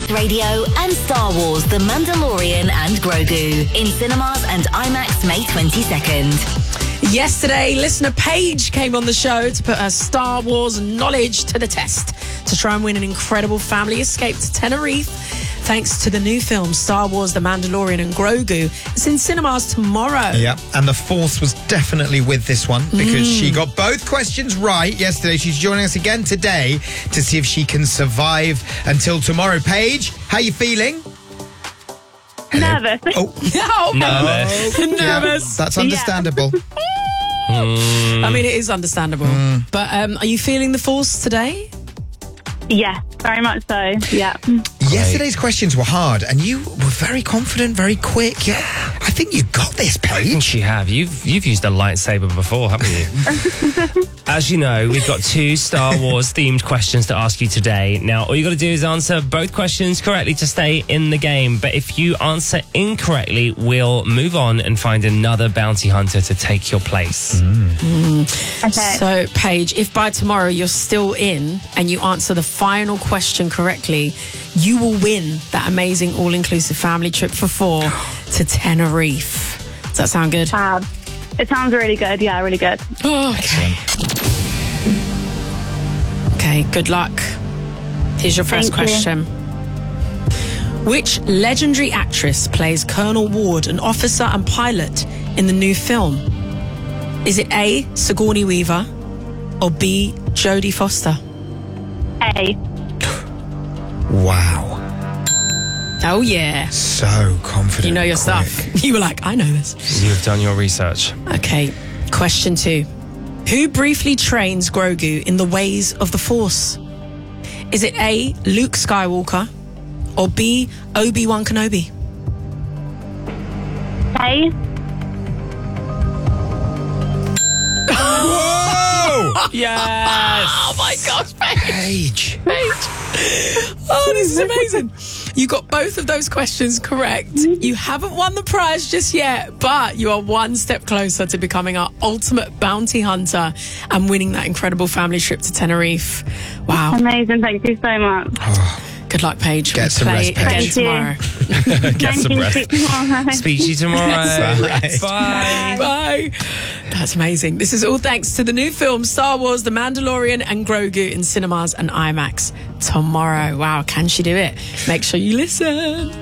Impact Radio and Star Wars The Mandalorian and Grogu in cinemas and IMAX May 22nd. Yesterday, listener Paige came on the show to put her Star Wars knowledge to the test to try and win an incredible family escape to Tenerife thanks to the new film Star Wars The Mandalorian and Grogu. It's in cinemas tomorrow. Yeah, and the Force was definitely with this one because she got both questions right yesterday. She's joining us again today to see if she can survive until tomorrow. Paige, how you feeling? Nervous. Oh, Nervous. yeah, that's understandable. I mean, it is understandable. But are you feeling the Force today? Yeah, very much so. Yeah. Yesterday's questions were hard, and you were very confident, very quick. Yeah, I think you got this, I think Paige. you have. You've used a lightsaber before, haven't you? As you know, we've got 2 Star Wars themed questions to ask you today. Now, all you got to do is answer both questions correctly to stay in the game. But if you answer incorrectly, we'll move on and find another bounty hunter to take your place. Okay. So, Paige, if by tomorrow you're still in and you answer the final question correctly, you will win that amazing all-inclusive family trip for 4 to Tenerife. Does that sound good? Fab. It sounds really good. Yeah, really good. Oh, okay. Okay, good luck. Here's your first Thank you. question. Which legendary actress plays Colonel Ward, an officer and pilot in the new film? Is it A, Sigourney Weaver, or B, Jodie Foster? A. Wow, Oh, yeah. so confident. You know your quick. stuff. You were like, I know this. You've done your research. Okay, question 2. Who briefly trains Grogu in the ways of the Force? Is it A, Luke Skywalker, or B, Obi-Wan Kenobi? A. Whoa, Yes! Oh my gosh, Paige. Paige. Oh, this is amazing. You got both of those questions correct. You haven't won the prize just yet, but you are one step closer to becoming our ultimate bounty hunter and winning that incredible family trip to Tenerife. Wow. Amazing. Thank you so much. Good luck, Paige. Get We'll some play rest, again Paige. tomorrow. Get some Thank rest. you. Tomorrow. Speak to you tomorrow. Right. Bye. Bye. That's amazing. This is all thanks to the new film Star Wars The Mandalorian and Grogu in cinemas and IMAX tomorrow. Wow, can she do it? Make sure you listen.